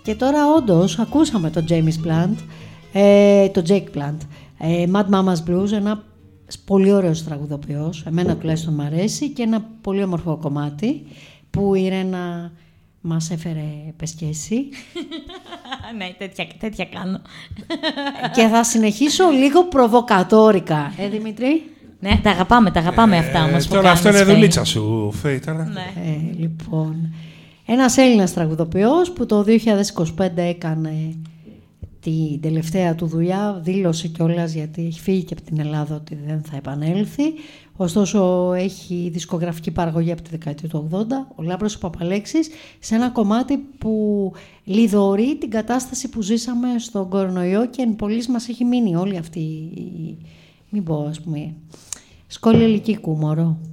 Και τώρα όντως ακούσαμε τον James Blunt, τον Jake Blunt, Mad Mama's Blues, ένα πολύ ωραίος τραγουδοποιός, εμένα τουλάχιστον μου αρέσει, και ένα πολύ όμορφο κομμάτι που η Ρένα μας έφερε πεσκέση. Ναι, τέτοια κάνω. Και θα συνεχίσω λίγο προβοκατόρικα. Δημήτρη? Ναι, τα αγαπάμε αυτά όμως. Τώρα αυτό είναι δουλίτσα σου, Φέη, τώρα. Ναι. Λοιπόν, ένας Έλληνας τραγουδοποιός που το 2025 έκανε την τελευταία του δουλειά, δήλωσε κιόλας, γιατί έχει φύγει και από την Ελλάδα, ότι δεν θα επανέλθει. Ωστόσο έχει δισκογραφική παραγωγή από τη δεκαετία του 80, ο Λάμπρος ο Παπαλέξης, σε ένα κομμάτι που λιδωρεί την κατάσταση που ζήσαμε στον κορονοϊό και εν πολλής μας έχει μείνει όλη αυτή η, μην πω ας πούμε, σκόλη ελικίκου μωρό.